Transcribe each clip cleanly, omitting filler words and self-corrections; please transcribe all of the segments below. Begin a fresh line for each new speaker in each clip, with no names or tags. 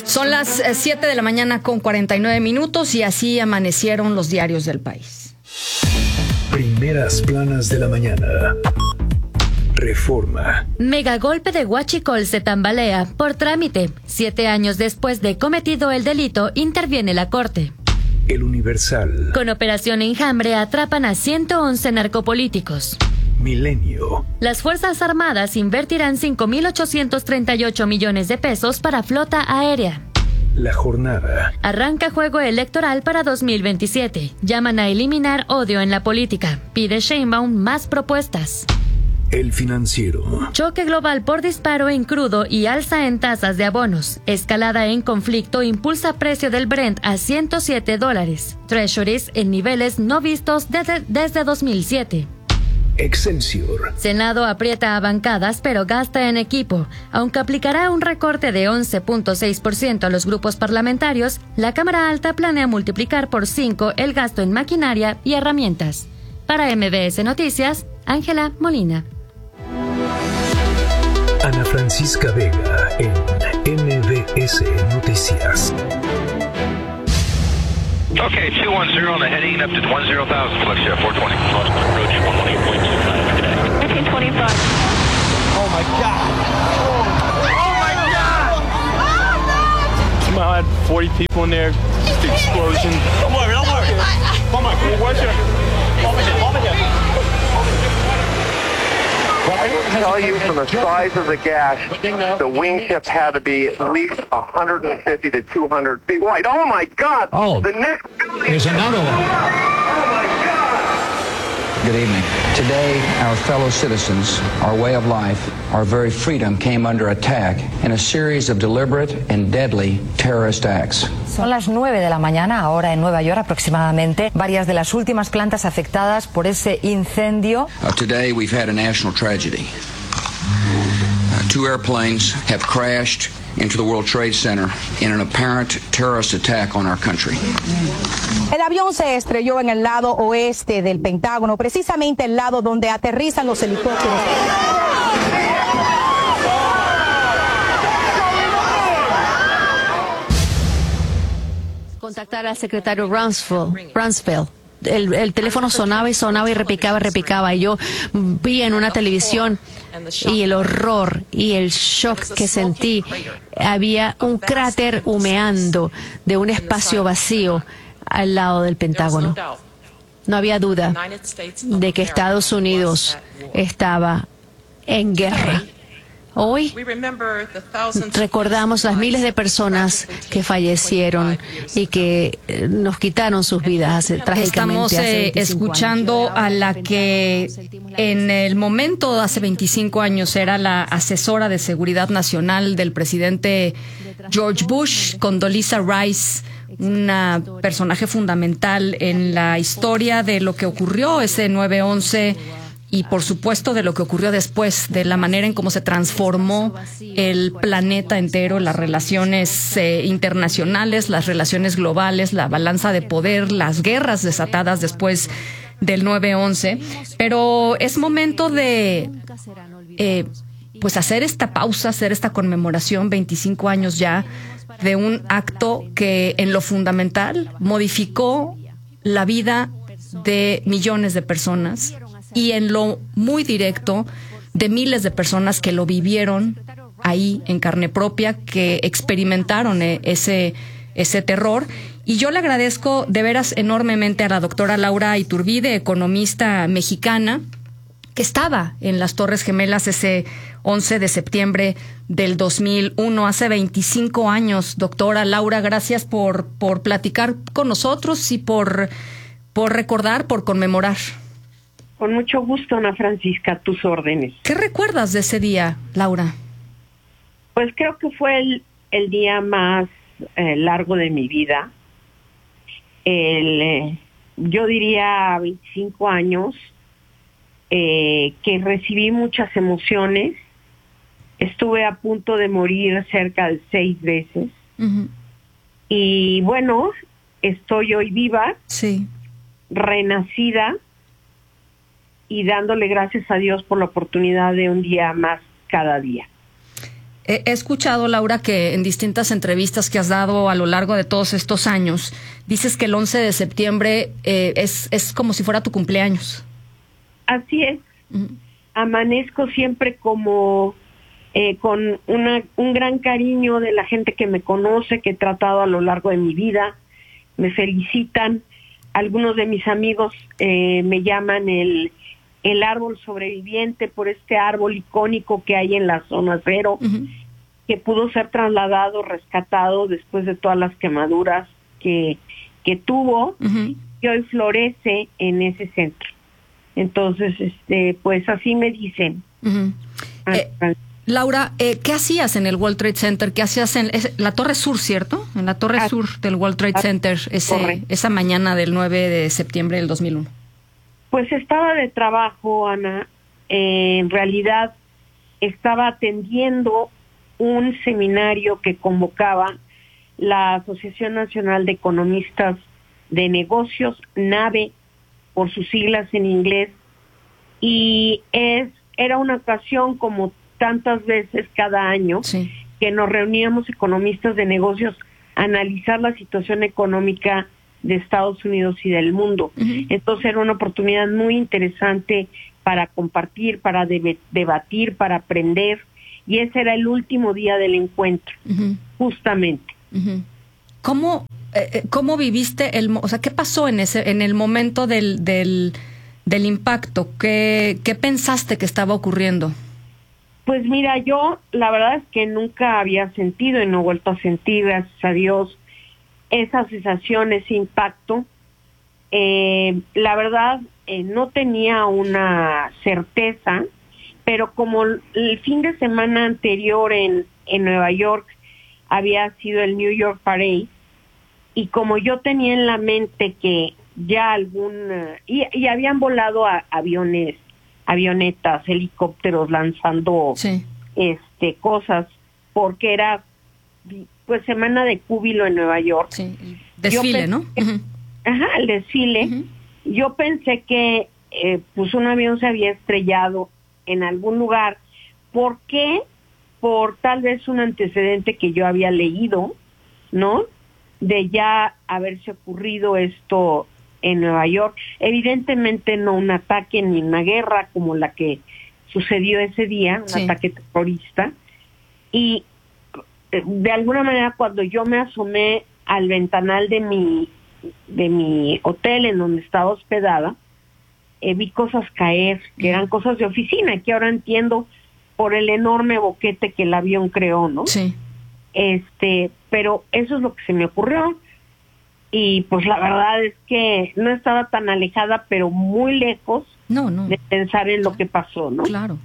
Son las 7 de la mañana con 49 minutos y así amanecieron los diarios del país.
Primeras planas de la mañana. Reforma.
Megagolpe de Huachicol se tambalea por trámite. 7 años después de cometido el delito, interviene la Corte.
El Universal.
Con Operación Enjambre atrapan a 111 narcopolíticos.
Milenio.
Las Fuerzas Armadas invertirán 5.838 millones de pesos para flota aérea.
La Jornada.
Arranca juego electoral para 2027. Llaman a eliminar odio en la política. Pide Sheinbaum más propuestas.
El Financiero.
Choque global por disparo en crudo y alza en tasas de abonos. Escalada en conflicto impulsa precio del Brent a $107. Treasuries en niveles no vistos desde 2007.
Excelsior.
Senado aprieta a bancadas pero gasta en equipo. Aunque aplicará un recorte de 11.6% a los grupos parlamentarios, la Cámara Alta planea multiplicar por 5 el gasto en maquinaria y herramientas. Para MBS Noticias, Ángela Molina.
Ana Francisca Vega en MBS Noticias.
Okay, 210 on the heading up to 10,000, flex 420. Approach 118.25 today.
1525.
Oh my God! Oh my God! Somehow had 40 people in there. Just the explosion. Don't worry, don't worry. Come on, watch it. Over here.
I can tell you from the size of the gash, the wing tip had to be at least 150 to 200 feet wide. Oh, my God!
Oh,
the next building.
There's another one.
Oh, my God!
Good evening. Today, our fellow citizens, our way of life, our very freedom came under attack in a series of deliberate and deadly terrorist acts.
Son las 9 de la mañana, ahora en Nueva York aproximadamente. Varias de las últimas plantas afectadas por ese incendio.
Today, we've had a national tragedy. 2 airplanes have crashed into the World Trade Center in an apparent terrorist attack on our country.
El avión se estrelló en el lado oeste del Pentágono, precisamente el lado donde aterrizan los helicópteros.
Contactar al secretario Rumsfeld. El teléfono sonaba y sonaba y repicaba. Y yo vi en una televisión y el horror y el shock que sentí. Había un cráter humeando de un espacio vacío al lado del Pentágono. No había duda de que Estados Unidos estaba en guerra. Hoy recordamos las miles de personas que fallecieron y que nos quitaron sus vidas trágicamente.
Estamos escuchando a la que en el momento, hace 25 años, era la asesora de seguridad nacional del presidente George Bush, Condoleezza Rice, una personaje fundamental en la historia de lo que ocurrió ese 9/11 y por supuesto de lo que ocurrió después, de la manera en cómo se transformó el planeta entero, las relaciones internacionales, las relaciones globales, la balanza de poder, las guerras desatadas después del 9/11. Pero es momento de pues hacer esta pausa, hacer esta conmemoración, 25 años ya, de un acto que en lo fundamental modificó la vida de millones de personas y en lo muy directo de miles de personas que lo vivieron ahí en carne propia, que experimentaron ese terror. Y yo le agradezco de veras enormemente a la doctora Laura Iturbide, economista mexicana, que estaba en las Torres Gemelas ese 11 de septiembre del 2001, hace 25 años. Doctora Laura, gracias por platicar con nosotros y por recordar, por conmemorar.
Con mucho gusto, Ana Francisca, tus órdenes.
¿Qué recuerdas de ese día, Laura?
Pues creo que fue el día más largo de mi vida. Yo diría 25 años, que recibí muchas emociones. Estuve a punto de morir cerca de 6 veces. Uh-huh. Y bueno, estoy hoy viva,
sí,
renacida y dándole gracias a Dios por la oportunidad de un día más cada día.
He escuchado, Laura, que en distintas entrevistas que has dado a lo largo de todos estos años, dices que el 11 de septiembre es como si fuera tu cumpleaños.
Así es. Amanezco siempre como con un gran cariño de la gente que me conoce, que he tratado a lo largo de mi vida. Me felicitan. Algunos de mis amigos me llaman el árbol sobreviviente por este árbol icónico que hay en la zona cero, que pudo ser trasladado, rescatado después de todas las quemaduras que tuvo, y hoy florece en ese centro. Entonces, pues así me dicen.
Laura, ¿qué hacías en el World Trade Center? ¿Qué hacías en la Torre Sur, cierto? En la Torre Sur del World Trade Center esa mañana del 9 de septiembre del 2001.
Pues estaba de trabajo, Ana. En realidad estaba atendiendo un seminario que convocaba la Asociación Nacional de Economistas de Negocios, NAVE, por sus siglas en inglés, y era una ocasión como tantas veces cada año que nos reuníamos economistas de negocios a analizar la situación económica de Estados Unidos y del mundo. Entonces era una oportunidad muy interesante para compartir, para debatir, para aprender, y ese era el último día del encuentro, justamente.
¿Cómo viviste o sea, qué pasó en el momento del impacto? ¿Qué pensaste que estaba ocurriendo?
Pues mira, yo la verdad es que nunca había sentido y no he vuelto a sentir, gracias a Dios, esa sensación, ese impacto. La verdad, no tenía una certeza, pero como el fin de semana anterior en Nueva York había sido el New York Parade, y como yo tenía en la mente que ya y habían volado avionetas, helicópteros lanzando cosas, porque era pues semana de júbilo en Nueva York.
Desfile, ¿no?
El desfile. Yo pensé que pues un avión se había estrellado en algún lugar. ¿Por qué? Por tal vez un antecedente que yo había leído, ¿no? De ya haberse ocurrido esto en Nueva York. Evidentemente no un ataque ni una guerra como la que sucedió ese día, un ataque terrorista. Y de alguna manera cuando yo me asomé al ventanal de mi hotel en donde estaba hospedada, vi cosas caer, que eran cosas de oficina, que ahora entiendo por el enorme boquete que el avión creó, ¿no? Pero eso es lo que se me ocurrió. Y pues la verdad es que no estaba tan alejada, pero muy lejos de pensar en lo que pasó, ¿no?
Claro.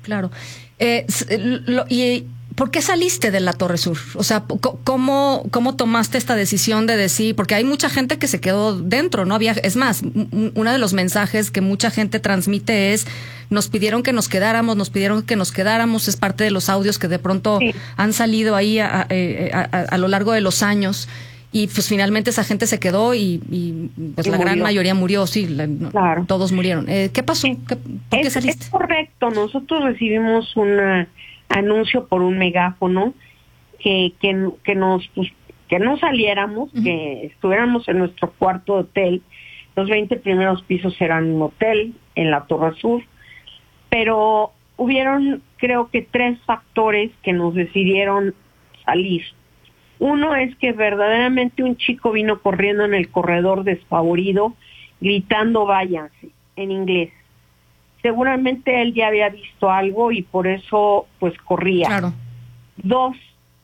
¿Y por qué saliste de la Torre Sur? O sea, ¿cómo tomaste esta decisión de decir? Porque hay mucha gente que se quedó dentro, ¿no? Es más, uno de los mensajes que mucha gente transmite es: nos pidieron que nos quedáramos, es parte de los audios que de pronto han salido ahí a lo largo de los años. Y pues finalmente esa gente se quedó y pues la gran mayoría murió, todos murieron. ¿Qué pasó? ¿Por qué saliste?
Es correcto, nosotros recibimos un anuncio por un megáfono que no saliéramos, que estuviéramos en nuestro cuarto de hotel. Los 20 primeros pisos eran un hotel en la Torre Sur, pero hubieron creo que 3 factores que nos decidieron salir. Uno es que verdaderamente un chico vino corriendo en el corredor despavorido, gritando váyanse, en inglés. Seguramente él ya había visto algo y por eso pues corría.
Claro.
2,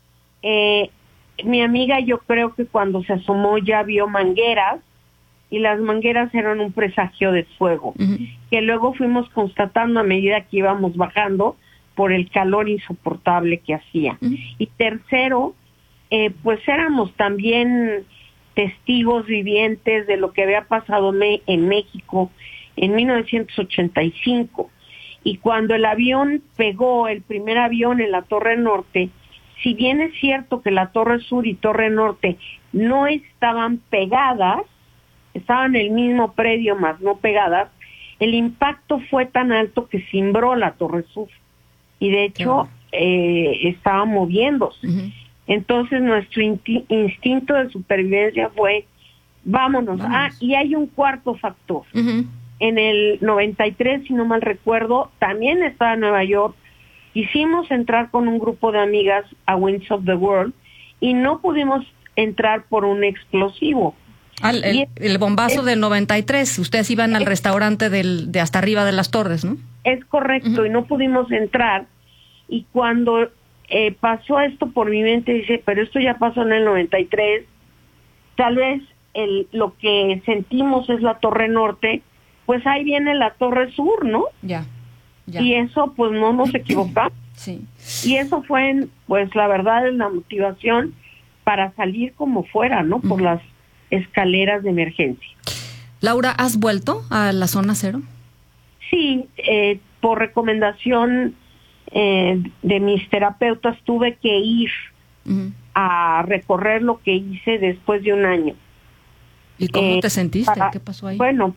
mi amiga yo creo que cuando se asomó ya vio mangueras, y las mangueras eran un presagio de fuego, que luego fuimos constatando a medida que íbamos bajando por el calor insoportable que hacía. Y tercero, pues éramos también testigos vivientes de lo que había pasado en México en 1985. Y cuando el avión pegó, el primer avión en la Torre Norte, si bien es cierto que la Torre Sur y Torre Norte no estaban pegadas, estaban en el mismo predio, más no pegadas, el impacto fue tan alto que cimbró la Torre Sur. Y de hecho, estaba moviéndose. Entonces nuestro instinto de supervivencia fue, vámonos. Y hay un cuarto factor. En el 93, si no mal recuerdo, también estaba en Nueva York. Quisimos entrar con un grupo de amigas a Wings of the World y no pudimos entrar por un explosivo.
El bombazo del 93, ustedes iban al restaurante de hasta arriba de las torres, ¿no?
Es correcto, y no pudimos entrar. Y cuando pasó esto por mi mente, dice, pero esto ya pasó en el 93, tal vez lo que sentimos es la Torre Norte, pues ahí viene la Torre Sur, ¿no?
Ya.
Y eso, pues no nos equivocamos.
Sí.
Y eso fue, pues la verdad, es la motivación para salir como fuera, ¿no? Por las escaleras de emergencia.
Laura, ¿has vuelto a la zona cero?
Sí, por recomendación de mis terapeutas tuve que ir a recorrer lo que hice después de un año.
¿Y cómo te sentiste? ¿Qué pasó ahí?
Bueno,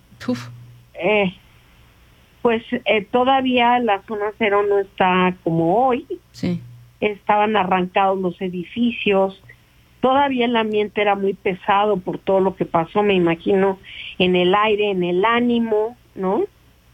pues todavía la zona cero no está como hoy.
Sí.
Estaban arrancados los edificios. Todavía el ambiente era muy pesado por todo lo que pasó, me imagino, en el aire, en el ánimo, ¿no?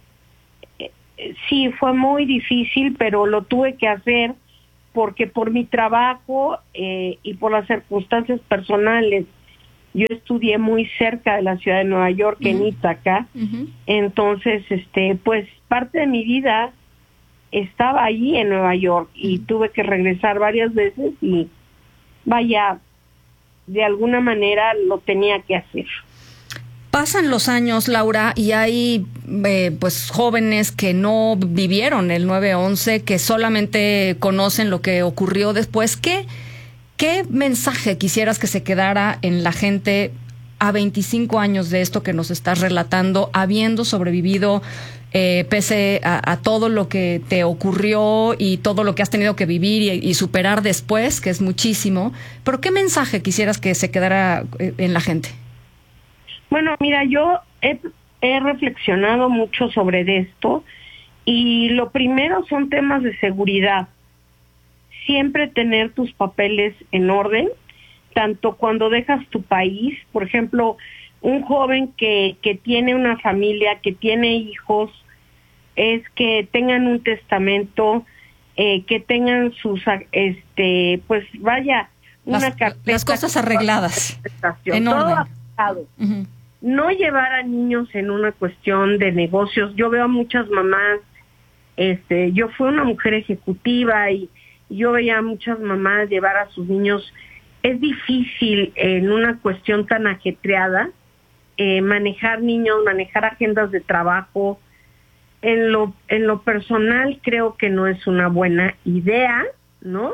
Sí, fue muy difícil, pero lo tuve que hacer porque por mi trabajo y por las circunstancias personales, yo estudié muy cerca de la ciudad de Nueva York, en Ítaca, entonces, pues parte de mi vida estaba allí en Nueva York y tuve que regresar varias veces y vaya, de alguna manera lo tenía que hacer.
Pasan los años, Laura, y hay pues jóvenes que no vivieron el 9/11, que solamente conocen lo que ocurrió después. ¿Qué mensaje quisieras que se quedara en la gente a 25 años de esto que nos estás relatando, habiendo sobrevivido pese a todo lo que te ocurrió y todo lo que has tenido que vivir y superar después, que es muchísimo? Pero ¿qué mensaje quisieras que se quedara en la gente?
Bueno, mira, yo he reflexionado mucho sobre esto y lo primero son temas de seguridad. Siempre tener tus papeles en orden, tanto cuando dejas tu país, por ejemplo, un joven que tiene una familia, que tiene hijos, es que tengan un testamento, que tengan sus, pues vaya, una carpeta.
Las cosas arregladas, en orden.
Todo arreglado. No llevar a niños en una cuestión de negocios. Yo veo a muchas mamás, yo fui una mujer ejecutiva y yo veía a muchas mamás llevar a sus niños. Es difícil en una cuestión tan ajetreada manejar niños, manejar agendas de trabajo. En lo personal creo que no es una buena idea, ¿no?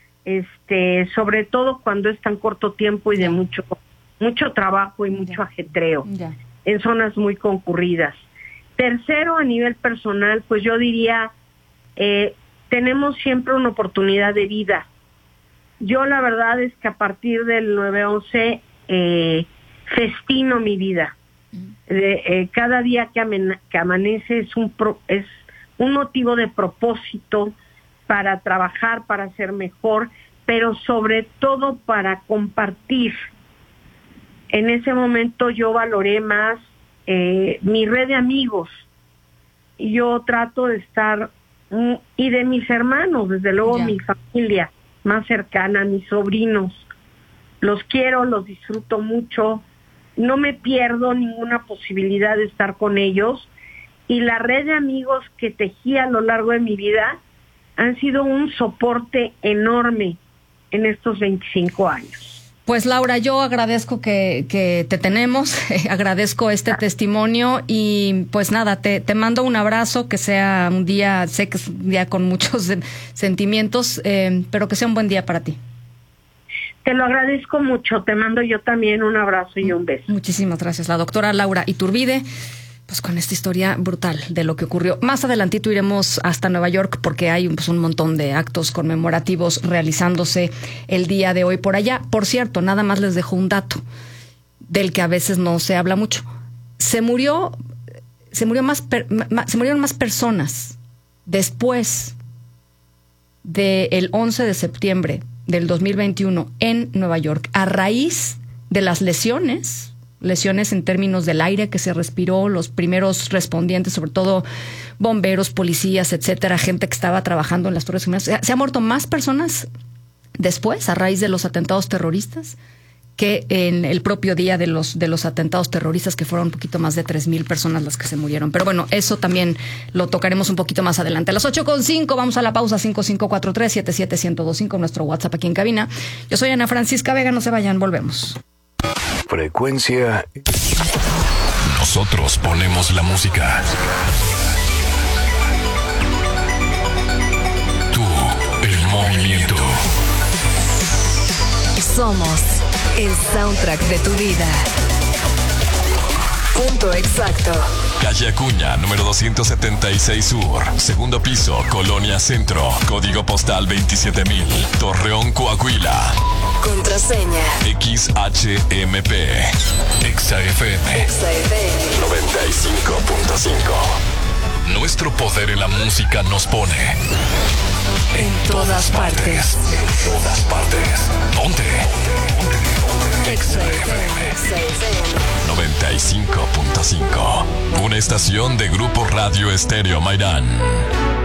Sobre todo cuando es tan corto tiempo y de mucho trabajo y mucho ajetreo en zonas muy concurridas. Tercero, a nivel personal, pues yo diría, tenemos siempre una oportunidad de vida. Yo la verdad es que a partir del 9/11 festino mi vida. Cada día que amanece es un motivo de propósito para trabajar, para ser mejor, pero sobre todo para compartir. En ese momento yo valoré más mi red de amigos. Y yo trato de estar, y de mis hermanos, desde luego mi familia más cercana, mis sobrinos. Los quiero, los disfruto mucho. No me pierdo ninguna posibilidad de estar con ellos. Y la red de amigos que tejí a lo largo de mi vida han sido un soporte enorme en estos 25 años.
Pues Laura, yo agradezco que te tenemos, agradezco este testimonio y pues nada, te mando un abrazo, que sea un día, sé que es un día con muchos sentimientos, pero que sea un buen día para ti.
Te lo agradezco mucho, te mando yo también un abrazo y un beso.
Muchísimas gracias, la doctora Laura Iturbide. Pues con esta historia brutal de lo que ocurrió. Más adelantito iremos hasta Nueva York porque hay un montón de actos conmemorativos realizándose el día de hoy por allá. Por cierto, nada más les dejo un dato del que a veces no se habla mucho. Se murieron más personas después del 11 de septiembre del 2021 en Nueva York, a raíz de las lesiones en términos del aire que se respiró, los primeros respondientes, sobre todo bomberos, policías, etcétera, gente que estaba trabajando en las Torres Gemelas. Se han muerto más personas después, a raíz de los atentados terroristas, que en el propio día de los atentados terroristas, que fueron un poquito más de 3,000 personas las que se murieron. Pero bueno, eso también lo tocaremos un poquito más adelante. A las 8:05 vamos a la pausa. 5543-77125, nuestro WhatsApp aquí en cabina. Yo soy Ana Francisca Vega, no se vayan, volvemos.
Frecuencia.
Nosotros ponemos la música. Tú, el movimiento.
Somos el soundtrack de tu vida. Punto exacto.
Calle Acuña, número 276 Sur, segundo piso, Colonia Centro, código postal 27000, Torreón, Coahuila.
Contraseña
XHMP. XFM 95.5. Nuestro poder en la música nos pone en todas partes. En todas partes. Ponte. XFM 95.5. Una estación de Grupo Radio Estéreo Mairán.